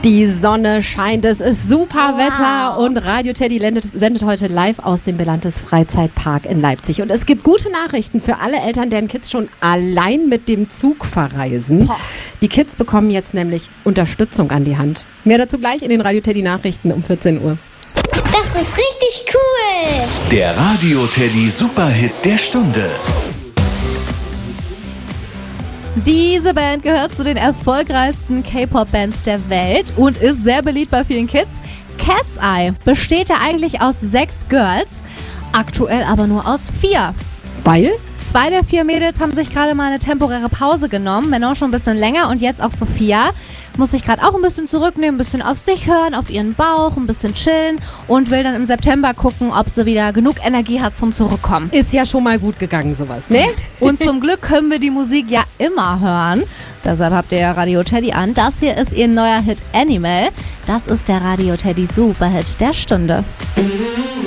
Die Sonne scheint, es ist super Wetter und Radio Teddy sendet heute live aus dem Belantes Freizeitpark in Leipzig. Und es gibt gute Nachrichten für alle Eltern, deren Kids schon allein mit dem Zug verreisen. Die Kids bekommen jetzt nämlich Unterstützung an die Hand. Mehr dazu gleich in den Radio Teddy Nachrichten um 14 Uhr. Das ist richtig cool! Der Radio Teddy Superhit der Stunde. Diese Band gehört zu den erfolgreichsten K-Pop-Bands der Welt und ist sehr beliebt bei vielen Kids. Cat's Eye besteht ja eigentlich aus 6 Girls, aktuell aber nur aus 4. Weil? 2 der 4 Mädels haben sich gerade mal eine temporäre Pause genommen, Manon schon ein bisschen länger und jetzt auch Sophia. Muss sich gerade auch ein bisschen zurücknehmen, ein bisschen auf sich hören, auf ihren Bauch, ein bisschen chillen und will dann im September gucken, ob sie wieder genug Energie hat zum Zurückkommen. Ist ja schon mal gut gegangen, sowas, ne? Und zum Glück können wir die Musik ja immer hören. Deshalb habt ihr ja Radio Teddy an. Das hier ist ihr neuer Hit Animal. Das ist der Radio Teddy Superhit der Stunde.